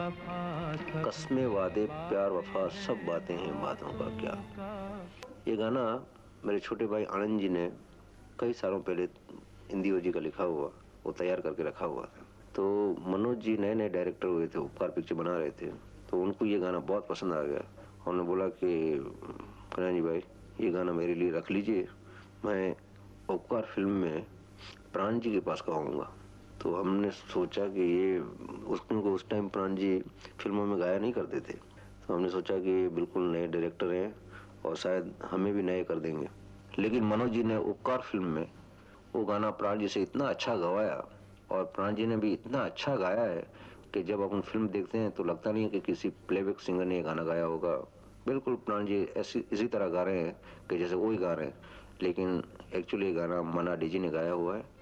कस्मे वादे प्यार वफा सब बातें हैं बातों का क्या। ये गाना मेरे छोटे भाई आनंद जी ने कई सालों पहले हिंदी ओजी का लिखा हुआ वो तैयार करके रखा हुआ था। तो मनोज जी नए नए डायरेक्टर हुए थे, उपकार पिक्चर बना रहे थे, तो उनको ये गाना बहुत पसंद आ गया। उन्होंने बोला कि कन्हैया जी भाई ये गाना मेरे लिए रख लीजिए, मैं उपकार फिल्म में प्राण जी के पास गाऊंगा। तो हमने सोचा कि ये उनको उस टाइम प्राण जी फिल्मों में गाया नहीं करते थे, तो हमने सोचा कि ये बिल्कुल नए डायरेक्टर हैं और शायद हमें भी नए कर देंगे। लेकिन मनोज जी ने उपकार फिल्म में वो गाना प्राण जी से इतना अच्छा गवाया और प्राण जी ने भी इतना अच्छा गाया है कि जब अपन फिल्म देखते हैं तो लगता नहीं है कि किसी प्लेबैक सिंगर ने ये गाना गाया होगा। बिल्कुल प्राण जी ऐसी इसी तरह गा रहे हैं कि जैसे वो ही गा रहे हैं, लेकिन एक्चुअली ये गाना मन्ना डीजी ने गाया हुआ है।